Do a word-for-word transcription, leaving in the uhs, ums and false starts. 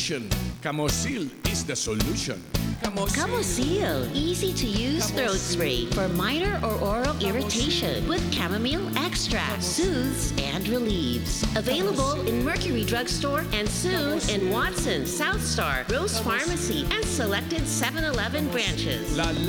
Camosil is the solution. Camosil, easy to use throat spray for minor or oral irritation with chamomile extract, soothes and relieves. Available in Mercury Drugstore and soon in Watson, South Star, Rose Pharmacy, and selected seven eleven branches. La la